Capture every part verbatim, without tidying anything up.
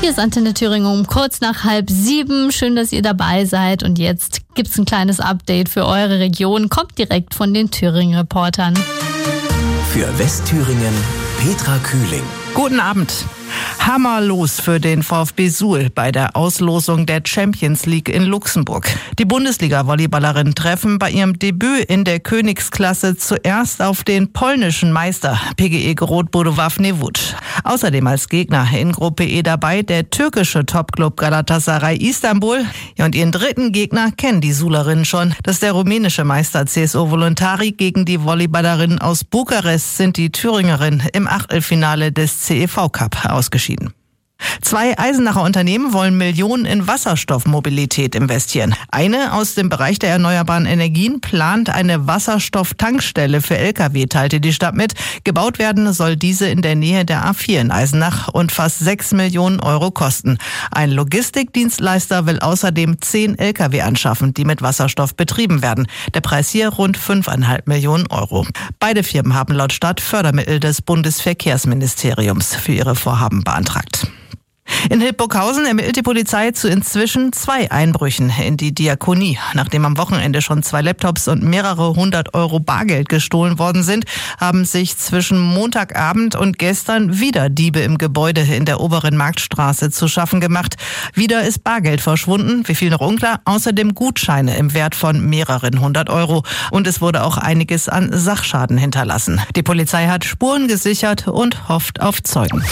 Hier ist Antenne Thüringen um kurz nach halb sieben. Schön, dass ihr dabei seid. Und jetzt gibt's ein kleines Update für eure Region. Kommt direkt von den Thüringen-Reportern. Für Westthüringen, Petra Kühling. Guten Abend. Hammerlos für den VfB Suhl bei der Auslosung der Champions League in Luxemburg. Die Bundesliga-Volleyballerinnen treffen bei ihrem Debüt in der Königsklasse zuerst auf den polnischen Meister P G E Grot Budowlany Łódź. Außerdem als Gegner in Gruppe E dabei der türkische Topclub Galatasaray Istanbul. Ja, und ihren dritten Gegner kennen die Suhlerinnen schon. Das ist der rumänische Meister C S O Voluntari. Gegen die Volleyballerinnen aus Bukarest sind die Thüringerinnen im Achtelfinale des C E V Cup ausgeschieden. Zwei Eisenacher Unternehmen wollen Millionen in Wasserstoffmobilität investieren. Eine aus dem Bereich der erneuerbaren Energien plant eine Wasserstofftankstelle für L K W, teilte die Stadt mit. Gebaut werden soll diese in der Nähe der A vier in Eisenach und fast sechs Millionen Euro kosten. Ein Logistikdienstleister will außerdem zehn L K W anschaffen, die mit Wasserstoff betrieben werden. Der Preis hier rund fünfeinhalb Millionen Euro. Beide Firmen haben laut Stadt Fördermittel des Bundesverkehrsministeriums für ihre Vorhaben beantragt. In Hildburghausen ermittelt die Polizei zu inzwischen zwei Einbrüchen in die Diakonie. Nachdem am Wochenende schon zwei Laptops und mehrere hundert Euro Bargeld gestohlen worden sind, haben sich zwischen Montagabend und gestern wieder Diebe im Gebäude in der oberen Marktstraße zu schaffen gemacht. Wieder ist Bargeld verschwunden, wie viel noch unklar. Außerdem Gutscheine im Wert von mehreren hundert Euro. Und es wurde auch einiges an Sachschaden hinterlassen. Die Polizei hat Spuren gesichert und hofft auf Zeugen.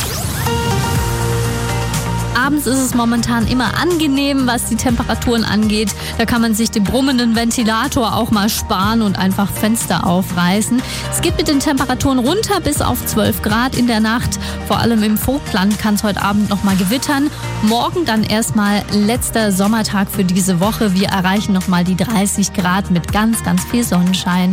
Abends ist es momentan immer angenehm, was die Temperaturen angeht. Da kann man sich den brummenden Ventilator auch mal sparen und einfach Fenster aufreißen. Es geht mit den Temperaturen runter bis auf zwölf Grad in der Nacht. Vor allem im Vogtland kann es heute Abend noch mal gewittern. Morgen dann erstmal letzter Sommertag für diese Woche. Wir erreichen noch mal die dreißig Grad mit ganz, ganz viel Sonnenschein.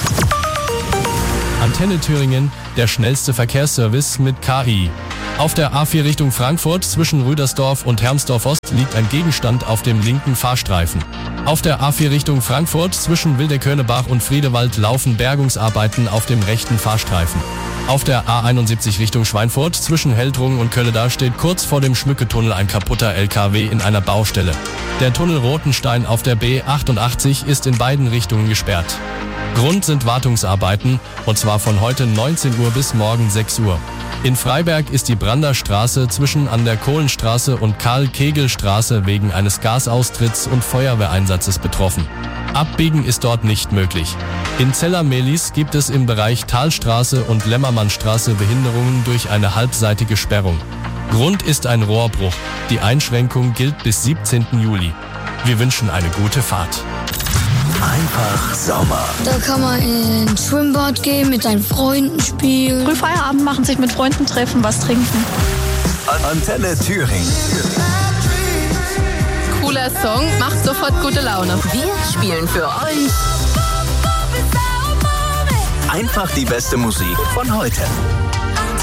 Antenne Thüringen, der schnellste Verkehrsservice mit K I. Auf der A vier Richtung Frankfurt zwischen Rüdersdorf und Hermsdorf-Ost liegt ein Gegenstand auf dem linken Fahrstreifen. Auf der A vier Richtung Frankfurt zwischen Wildekönnebach und Friedewald laufen Bergungsarbeiten auf dem rechten Fahrstreifen. Auf der A einundsiebzig Richtung Schweinfurt zwischen Heldrungen und Kölleda steht kurz vor dem Schmücketunnel ein kaputter L K W in einer Baustelle. Der Tunnel Rotenstein auf der B achtundachtzig ist in beiden Richtungen gesperrt. Grund sind Wartungsarbeiten, und zwar von heute neunzehn Uhr bis morgen sechs Uhr. In Freiberg ist die Branderstraße zwischen an der Kohlenstraße und Karl-Kegel-Straße wegen eines Gasaustritts und Feuerwehreinsatzes betroffen. Abbiegen ist dort nicht möglich. In Zeller-Mehlis gibt es im Bereich Talstraße und Lämmermannstraße Behinderungen durch eine halbseitige Sperrung. Grund ist ein Rohrbruch. Die Einschränkung gilt bis siebzehnten Juli. Wir wünschen eine gute Fahrt. Einfach Sommer. Da kann man ins Schwimmbad gehen, mit seinen Freunden spielen. Früh Feierabend machen, sich mit Freunden treffen, was trinken. Antenne Thüringen. Cooler Song, macht sofort gute Laune. Wir spielen für euch Einfach die beste Musik von heute.